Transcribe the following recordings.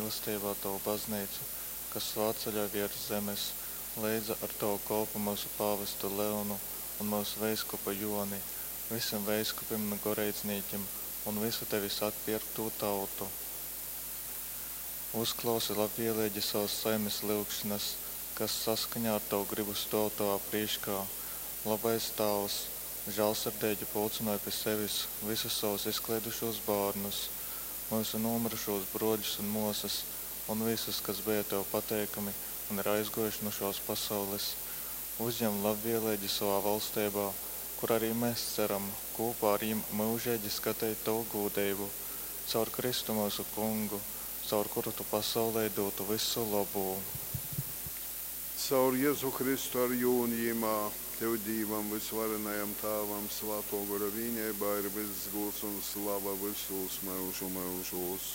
mīlestībā tavu baznīcu, kas svāceļā virs zemes, leidza ar tavu kalpu mūsu pāvestu Leonu un mūsu veiskupa Joni, visam veiskupim un garīdzniekiem un visu tevis atpirkto tautu. Uzklausi labvēlīgi savas saimes lūgšanas, kas saskaņā ar tavu gribu stāv tavā priekšā. Labais Tēvs, žēlsirdīgi pulcināja pie sevis visus savus izklaidušos bērnus, mūsu nomirušos broļus un mosas, un visus, kas bija tev pateikami un ir aizgojuši no šās pasaules. Uzņem labvēlīgi savā valstībā, kur arī mēs ceram kopā ar viņiem mūžīgi skatīt tavu godību, caur Kristu mūsu kungu, caur kuru tu pasaulē dotu visu labo. Caur Jēzu Kristu ar jūnījumā, tev Dīvam visvarenajam Tēvam, Svēto gara vienībā ir viss gods un slava visos mūžu mūžos.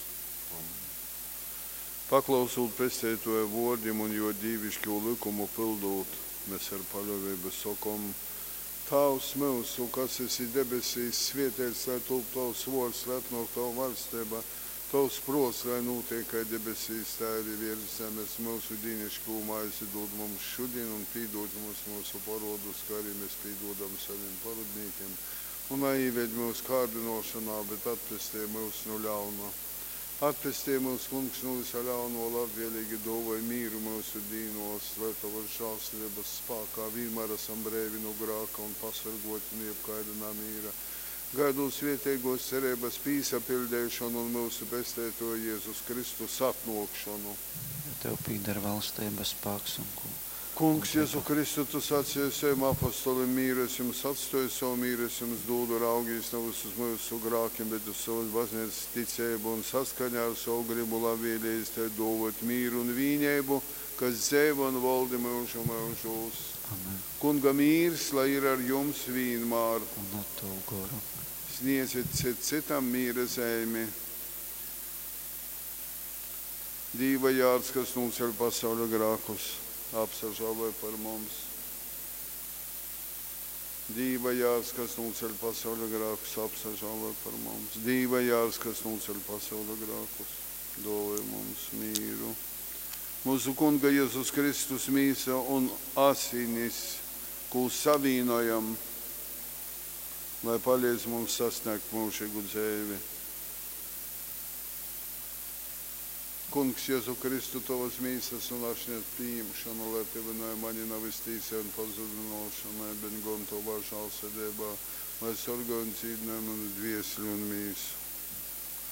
Paklausot pestītoja vārdiem un jo dievišķo likumu pildot, mēs ar paļāvību sakam: Tēvs mūsu, kas esi debesīs, svētīts lai top tavs vārds, lai atnāk tavu valstību, tavs prāts, lai notiek kā debesīs, tā arī virs zemes. Mūsu dienascho maizi dod mums šodien un piedod mums mūsu parodus, kā arī mēs piedodam saviem parodniekiem. Un neieved mūsu kārdinošanā, bet atpestī mūs no ļauna. Atpestī mūs, kungs, no visa ļauno, labvēlīgi dāvāj mīru mūsu dīnos, lai tava žēlstības spēkā vienmēr esam brīvi no grēka un pasargoti no jebkaida nemīra. Gaidot svētīgos cerības piesapildīšanu un mūsu pestītoja Jēzus Kristus atnākšanu. Tev pieder valstības spēks un Kungs, Jēzu Kristu, tu sacīji saviem apostolim: mīru es jums atstāju, savu mīru es jums dodu, raugīs nav uz mūsu grēkiem, bet uz savas baznīcas ticību un saskaņā ar savu gribu labvēlīgi tev dāvāt mīru un vienību, kas dzīvo un valda mūžu mūžos. Amen. Kunga mīrs, lai ir ar jums vienmēr. Un ar tavu garu. Sniedziet citam mīra zīmi. Dieva jārds, kas noceļ pasaules grēkus, apsažāloj par mums. Dieva jārds, kas noceļ pasaules grēkus, apsažāloj par mums. Dieva jārds, kas noceļ pasaules grēkus, dāvāj mums mīru. Mūsu Kunga Jēzus Kristus mīsa un asinis, ko savienojam, lai palīdz mums sasniegt mūžīgu dzīvi. Kungs, Jēzu Kristu, tavas mīsas un ašņēt pieņemšanu, lai pievienoja mani nav iztīsē un pazudinošanai, bet gan tavā žēlsirdībā, lai sargāju un cīdinājumu un dviesli un mīsu.